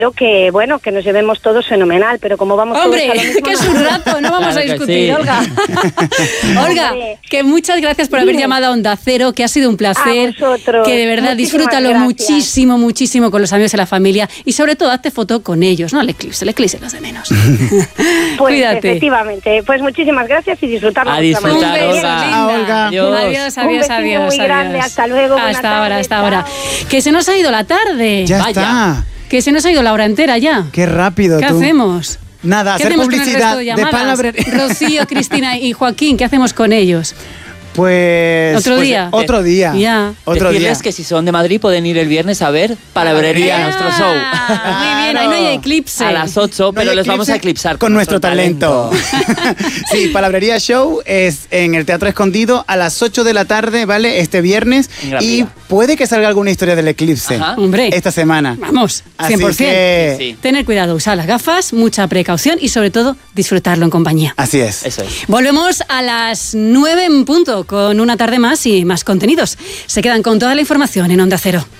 que, bueno, que nos llevemos todos fenomenal, pero como vamos ¡hombre, todos a lo mismo, que es un rato! No vamos a discutir, sí. Olga. Olga, que muchas gracias por haber llamado a Onda Cero, que ha sido un placer. A vosotros. Que de verdad disfrútalo muchísimo, muchísimo con los amigos y la familia y sobre todo hazte foto con ellos, ¿no? El eclipse los de menos. Pues cuídate. Efectivamente. Pues muchísimas gracias y disfrutarlo. A disfrutar, Olga. Adiós. Adiós. Muy grande, hasta luego. Hasta ahora. Que se nos ha ido la tarde. Ya está. Que se nos ha ido la hora entera ya. Qué rápido. ¿Qué hacemos? Nada, hacer publicidad de palabrería. Rocío, Cristina y Joaquín, ¿qué hacemos con ellos? Pues otro día. Ya. Decirles que si son de Madrid pueden ir el viernes a ver Palabrería, nuestro show. Muy bien, ahí no hay eclipse. A las 8, pero les vamos a eclipsar con nuestro talento. Sí, Palabrería Show es en el Teatro Escondido a las 8 de la tarde, ¿vale? Este viernes. Y puede que salga alguna historia del eclipse. Hombre, esta semana. Vamos, 100%. Así que... sí. Tener cuidado, usar las gafas, mucha precaución y sobre todo disfrutarlo en compañía. Así es. Eso es. Volvemos a las 9 en punto con una tarde más y más contenidos. Se quedan con toda la información en Onda Cero.